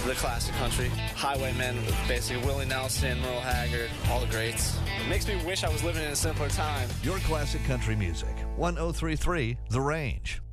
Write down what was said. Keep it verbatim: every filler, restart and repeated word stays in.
the classic country. Highwaymen, basically Willie Nelson, Merle Haggard, all the greats. It makes me wish I was living in a simpler time. Your classic country music. one oh three point three The Range.